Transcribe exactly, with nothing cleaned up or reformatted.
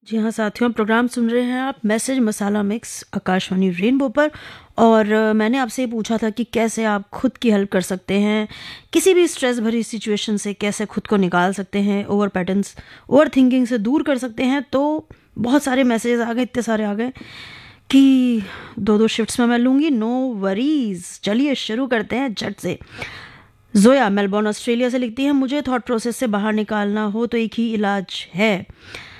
जी हाँ साथियों, प्रोग्राम सुन रहे हैं आप मैसेज मसाला मिक्स आकाशवाणी रेनबो पर। और अ, मैंने आपसे ये पूछा था कि कैसे आप खुद की हेल्प कर सकते हैं, किसी भी स्ट्रेस भरी सिचुएशन से कैसे खुद को निकाल सकते हैं, ओवर पैटर्न्स ओवर थिंकिंग से दूर कर सकते हैं। तो बहुत सारे मैसेजेस आ गए, इतने सारे आ गए कि दो दो शिफ्ट्स में मैं लूँगी। नो वरीज, चलिए शुरू करते हैं झट से। जोया मेलबोर्न ऑस्ट्रेलिया से लिखती है, मुझे थॉट प्रोसेस से बाहर निकालना हो तो एक ही इलाज है,